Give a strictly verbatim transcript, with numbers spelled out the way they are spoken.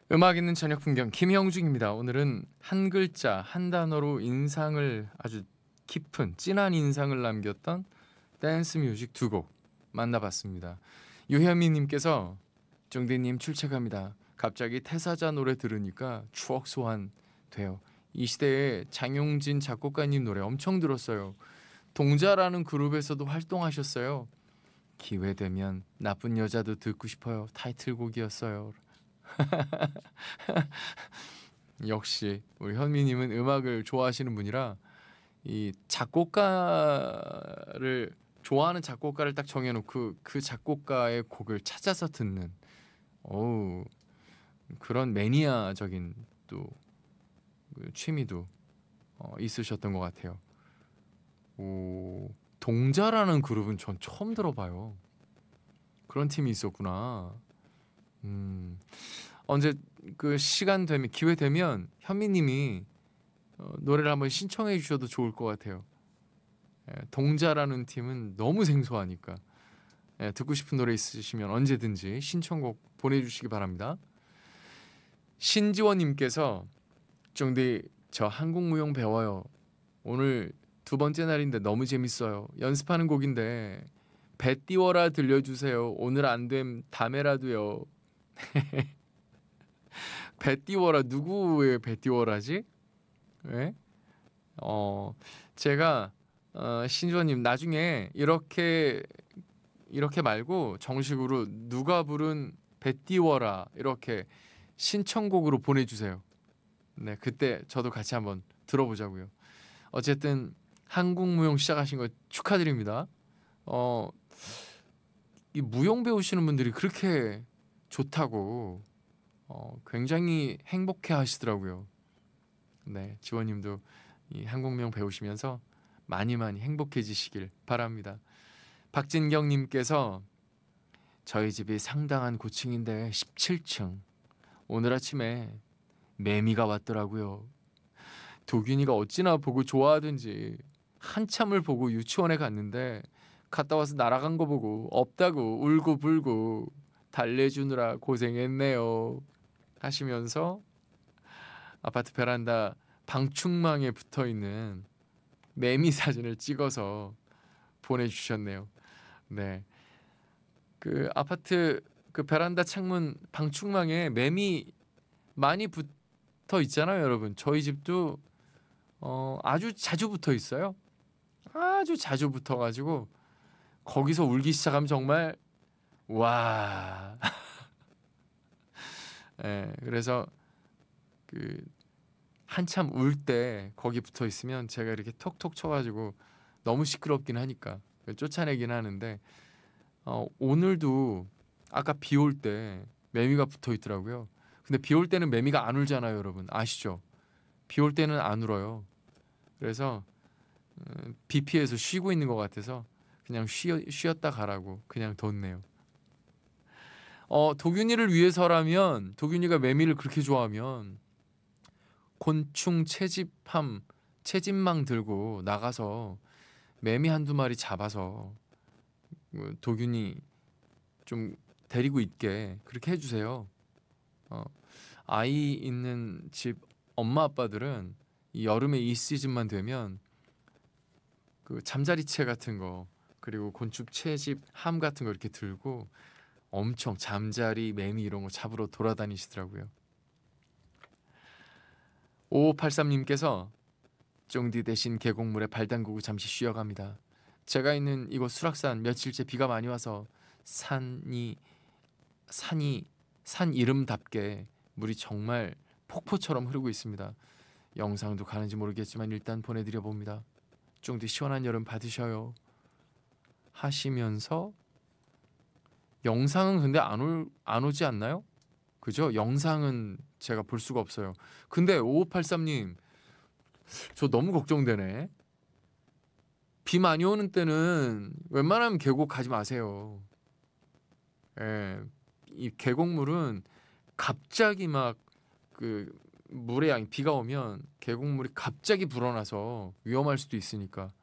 음악 있는 저녁 풍경 김형중입니다. 오늘은 한 글자 한 단어로 인상을 아주 깊은 진한 인상을 남겼던 댄스 뮤직 두 곡 만나봤습니다. 유현미님께서 정대님 출첵합니다. 갑자기 태사자 노래 들으니까 추억 소환 돼요. 이 시대에 장용진 작곡가님 노래 엄청 들었어요. 동자라는 그룹에서도 활동하셨어요. 기회되면 나쁜 여자도 듣고 싶어요. 타이틀곡이었어요. 역시 우리 현미님은 음악을 좋아하시는 분이라 이 작곡가를 좋아하는 작곡가를 딱 정해놓고 그 작곡가의 곡을 찾아서 듣는 어우 그런 매니아적인 또 그 취미도 어, 있으셨던 것 같아요. 오, 동자라는 그룹은 전 처음 들어봐요. 그런 팀이 있었구나. 음, 언제 그 시간 되면 기회 되면 현미님이 어, 노래를 한번 신청해 주셔도 좋을 것 같아요. 예, 동자라는 팀은 너무 생소하니까 예, 듣고 싶은 노래 있으시면 언제든지 신청곡 보내주시기 바랍니다. 신지원님께서 정디 저 한국 무용 배워요. 오늘 두 번째 날인데 너무 재밌어요. 연습하는 곡인데 배 띄워라 들려주세요. 오늘 안 됨 다음에라도요. 배 띄워라 누구의 배 띄워라지? 예? 어 제가 어, 신주원님 나중에 이렇게 이렇게 말고 정식으로 누가 부른 배 띄워라 이렇게 신청곡으로 보내주세요. 네, 그때 저도 같이 한번 들어보자고요. 어쨌든 한국 무용 시작하신 거 축하드립니다. 어, 이 무용 배우시는 분들이 그렇게 좋다고 어, 굉장히 행복해 하시더라고요. 네, 지원님도 이 한국 무용 배우시면서 많이 많이 행복해지시길 바랍니다. 박진경님께서 저희 집이 상당한 고층인데 십칠 층. 오늘 아침에 매미가 왔더라고요. 도균이가 어찌나 보고 좋아하든지 한참을 보고 유치원에 갔는데 갔다 와서 날아간 거 보고 없다고 울고 불고 달래주느라 고생했네요 하시면서 아파트 베란다 방충망에 붙어있는 매미 사진을 찍어서 보내주셨네요. 네, 그 아파트 그 베란다 창문 방충망에 매미 많이 붙어 있잖아요, 여러분. 저희 집도 어, 아주 자주 붙어 있어요. 아주 자주 붙어가지고 거기서 울기 시작하면 정말 와. 예, 그래서 그 한참 울 때 거기 붙어 있으면 제가 이렇게 톡톡 쳐가지고 너무 시끄럽긴 하니까 쫓아내긴 하는데 어, 오늘도 아까 비 올 때 매미가 붙어 있더라고요. 근데 비 올 때는 매미가 안 울잖아요, 여러분. 아시죠? 비 올 때는 안 울어요. 그래서 음, 비 피해서 쉬고 있는 것 같아서 그냥 쉬, 쉬었다 가라고 그냥 뒀네요. 어, 도균이를 위해서라면 도균이가 매미를 그렇게 좋아하면 곤충 채집함 채집망 들고 나가서 매미 한두 마리 잡아서 어, 도균이 좀 데리고 있게 그렇게 해주세요. 어, 아이 있는 집 엄마 아빠들은 이 여름에 이 시즌만 되면 그 잠자리채 같은 거 그리고 곤충 채집 함 같은 거 이렇게 들고 엄청 잠자리 매미 이런 거 잡으러 돌아다니시더라고요. 오오팔삼님께서 쫑디 대신 계곡물에 발 담그고 잠시 쉬어갑니다. 제가 있는 이곳 수락산 며칠째 비가 많이 와서 산이 산이 산 이름답게 물이 정말 폭포처럼 흐르고 있습니다. 영상도 가는지 모르겠지만 일단 보내드려 봅니다. 쫑디 시원한 여름 받으셔요 하시면서 영상은 근데 안, 올, 안 오지 않나요? 그죠? 영상은 제가 볼 수가 없어요. 근데 오오팔삼님 저 너무 걱정되네. 비 많이 오는 때는 웬만하면 계곡 가지 마세요. 예, 이 계곡물은 갑자기 막 그 물의 양이 비가 오면 계곡물이 갑자기 불어나서 위험할 수도 있으니까